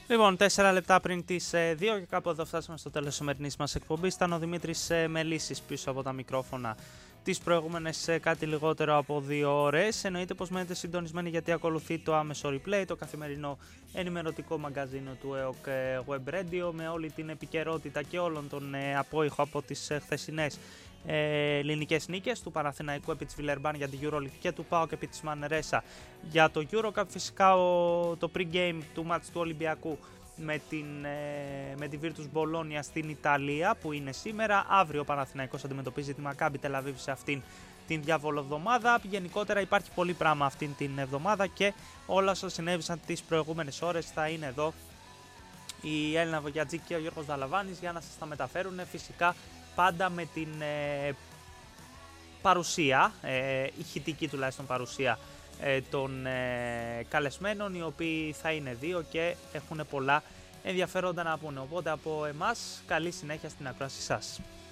Λοιπόν, 4 λεπτά πριν τις 2 και κάπου εδώ φτάσαμε στο τέλος της σημερινής μας εκπομπής. Ήταν ο Δημήτρης Μελίσης πίσω από τα μικρόφωνα τις προηγούμενες κάτι λιγότερο από 2 ώρες. Εννοείται πως μένετε συντονισμένοι γιατί ακολουθεί το άμεσο replay, το καθημερινό ενημερωτικό μαγκαζίνο του ΕΟΚ Web Radio με όλη την επικαιρότητα και όλων τον απόϊχο από τις χθεσινές ελληνικές νίκες του Παναθηναϊκού επί της Βιλερμπάν για την EuroLeague και του ΠΑΟΚ επί της Μανρέσα για το EuroCup. Φυσικά το pre-game του μάτς του Ολυμπιακού με τη Virtus Bologna στην Ιταλία που είναι σήμερα. Αύριο ο Παναθηναϊκός αντιμετωπίζει τη Maccabi Tel Aviv σε αυτήν την διάβολο εβδομάδα. Γενικότερα υπάρχει πολύ πράγμα αυτήν την εβδομάδα και όλα όσα συνέβησαν τις προηγούμενες ώρες θα είναι εδώ η Έλληνα Βογιατζή και ο Γιώργος Δαλαβάνης για να σας τα μεταφέρουν, φυσικά πάντα με την παρουσία, ηχητική τουλάχιστον παρουσία των καλεσμένων, οι οποίοι θα είναι 2 και έχουν πολλά ενδιαφέροντα να πούνε. Οπότε από εμάς καλή συνέχεια στην ακρόαση σας.